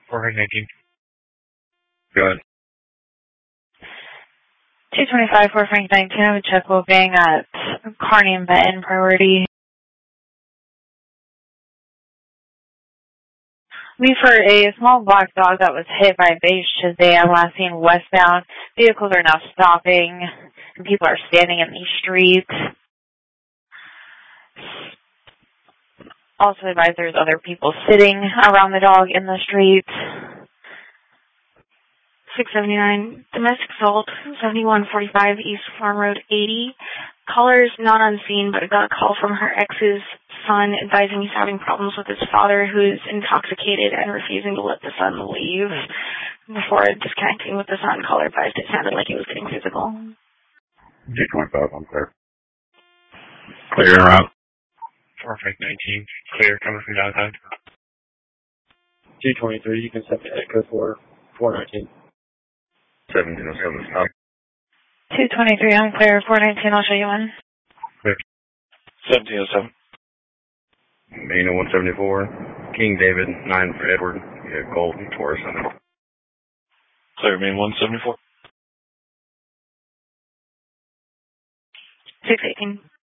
419. Go ahead. 225 for Frank 19. I would check booking at Kearney and Benton priority. Me for a small black dog that was hit by a beige Shazam last seen westbound. Vehicles are now stopping and people are standing in these streets. Also advise there's other people sitting around the dog in the streets. 679, domestic assault, 7145 East Farm Road 80. Caller's not on scene, but got a call from her ex's son advising he's having problems with his father, who's intoxicated and refusing to let the son leave. Before disconnecting with the son, caller advised it sounded like he was getting physical. 225, I'm clear. Clear en route. 419. Clear coming from downtown. 223, you can set the echo for 419. 1707, stop. 223, I'm clear. 419, I'll show you one. Clear. 1707. Main 174. King David, 9 for Edward. Yeah, Gold and Taurus on it. Clear, main 174. 618.